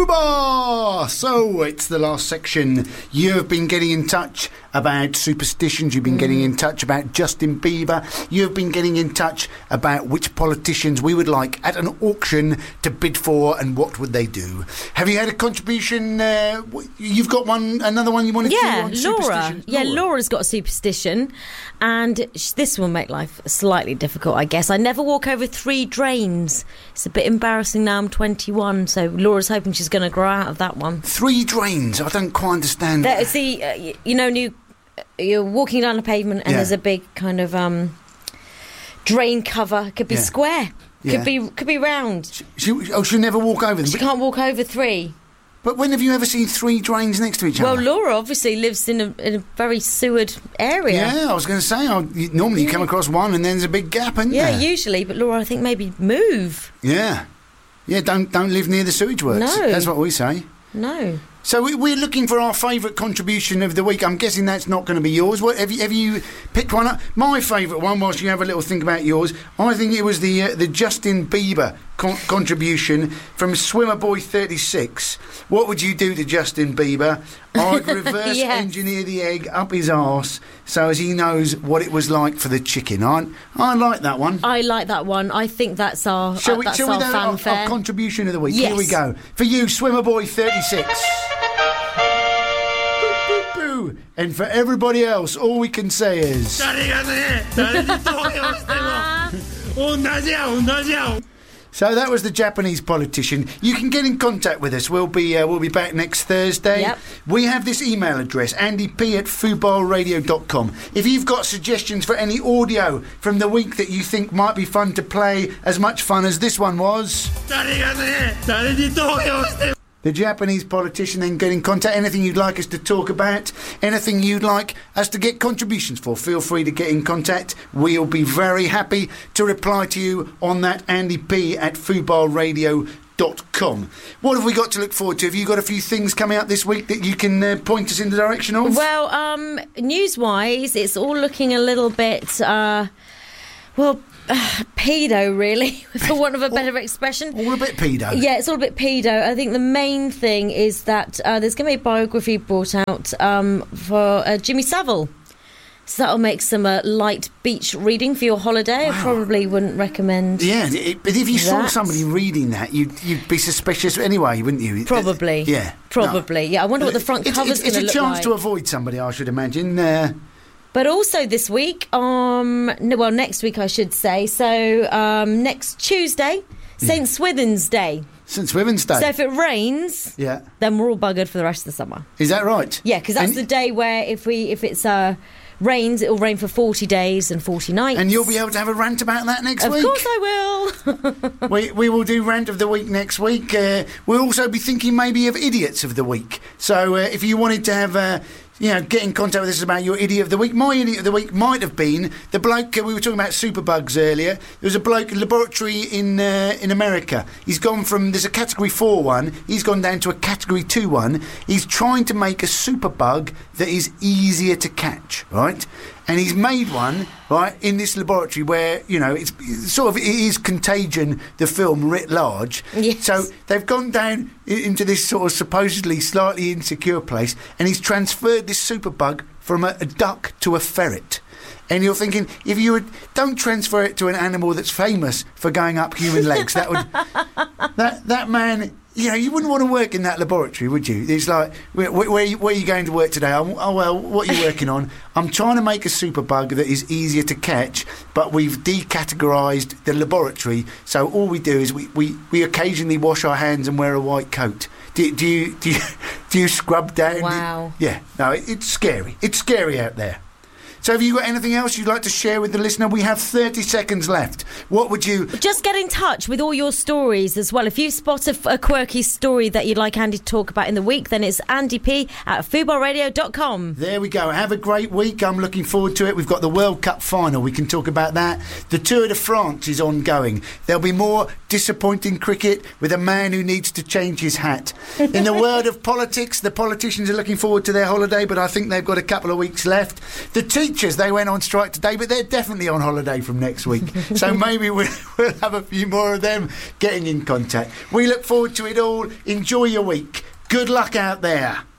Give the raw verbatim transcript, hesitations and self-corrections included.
Fubar! So, it's the last section. You have been getting in touch about superstitions. You've been mm. getting in touch about Justin Bieber. You've been getting in touch about which politicians we would like at an auction to bid for and what would they do. Have you had a contribution? Uh, you've got one, another one you wanted yeah, to do on Laura. Yeah, Laura. Laura's got a superstition, and this will make life slightly difficult, I guess. I never walk over three drains. It's a bit embarrassing now I'm twenty-one, so Laura's hoping she's going to grow out of that one. Three drains? I don't quite understand. There, see, uh, you know, you, you're walking down a pavement and yeah. there's a big kind of um, drain cover. It could be yeah. square. Yeah. Could be could be round. She, she, oh, she'll never walk over them? She can't walk over three. But when have you ever seen three drains next to each well, other? Well, Laura obviously lives in a, in a very sewered area. Yeah, I was going to say, I'll, you, normally you come across one and then there's a big gap, isn't yeah, there? Yeah, usually, but Laura, I think maybe move. Yeah. Yeah, don't don't live near the sewage works. No. That's what we say. No. So we, we're looking for our favourite contribution of the week. I'm guessing that's not going to be yours. What, have you have you picked one up? My favourite one, whilst you have a little think about yours, I think it was the uh, the Justin Bieber con- contribution from Swimmer Boy thirty-six. What would you do to Justin Bieber? I'd reverse yes. engineer the egg up his arse so as he knows what it was like for the chicken. I I like that one. I like that one. I think that's our shall uh, we, that's shall our we do fanfare. Our, our contribution of the week. Yes. Here we go. For you, Swimmer Boy thirty-six. And for everybody else, all we can say is... So that was the Japanese politician. You can get in contact with us. We'll be uh, we'll be back next Thursday. Yep. We have this email address, andy p at fubar radio dot com. If you've got suggestions for any audio from the week that you think might be fun to play, as much fun as this one was... The Japanese politician, then get in contact. Anything you'd like us to talk about, anything you'd like us to get contributions for, feel free to get in contact. We'll be very happy to reply to you on that, Andy P at fubar radio dot com. What have we got to look forward to? Have you got a few things coming up this week that you can uh, point us in the direction of? Well, um, news-wise, it's all looking a little bit, uh, well... Uh, pedo, really, for want of a better expression. All a bit pedo. Yeah, it's all a bit pedo. I think the main thing is that uh, there's going to be a biography brought out um, for uh, Jimmy Savile. So that'll make some uh, light beach reading for your holiday. Wow. I probably wouldn't recommend. Yeah, it, but if you that. saw somebody reading that, you'd, you'd be suspicious anyway, wouldn't you? Probably. Uh, yeah. Probably. No. Yeah, I wonder what the front it, cover's it, going to look like. It's a chance like. to avoid somebody, I should imagine. Uh, But also this week, um, no, well, next week I should say. So um, next Tuesday, Saint Yeah. Swithin's Day. Saint Swithin's Day. So if it rains, yeah, then we're all buggered for the rest of the summer. Is that right? Yeah, because that's and the day where if we if it's uh, rains, it will rain for forty days and forty nights. And you'll be able to have a rant about that next of week. Of course I will. we we will do rant of the week next week. Uh, we'll also be thinking maybe of idiots of the week. So uh, if you wanted to have. Uh, You know, get in contact with us about your idiot of the week. My idiot of the week might have been the bloke, uh, we were talking about superbugs earlier. There was a bloke, a laboratory in uh, in America. He's gone from, there's a category four one, he's gone down to a category two one. He's trying to make a superbug that is easier to catch, right? And he's made one, right, in this laboratory where, you know, it's, it's sort of, it is Contagion, the film, writ large. Yes. So they've gone down into this sort of supposedly slightly insecure place, and he's transferred this superbug from a, a duck to a ferret. And you're thinking, if you would, don't transfer it to an animal that's famous for going up human legs. That would, that that man, you know, you wouldn't want to work in that laboratory, would you? It's like, where, where, where, are, you, where are you going to work today? Oh, oh, well, what are you working on? I'm trying to make a superbug that is easier to catch, but we've decategorised the laboratory, so all we do is we, we, we occasionally wash our hands and wear a white coat. Do, do you do you do you scrub down? Wow. Yeah, no, it, it's scary. It's scary out there. So have you got anything else you'd like to share with the listener? We have thirty seconds left. What would you... Just get in touch with all your stories as well. If you spot a, a quirky story that you'd like Andy to talk about in the week, then it's Andy P at fubar radio dot com. There we go. Have a great week. I'm looking forward to it. We've got the World Cup final. We can talk about that. The Tour de France is ongoing. There'll be more disappointing cricket with a man who needs to change his hat. In the world of politics, the politicians are looking forward to their holiday, but I think they've got a couple of weeks left. The teachers teachers, they went on strike today, but they're definitely on holiday from next week. So maybe we'll, we'll have a few more of them getting in contact. We look forward to it all. Enjoy your week. Good luck out there.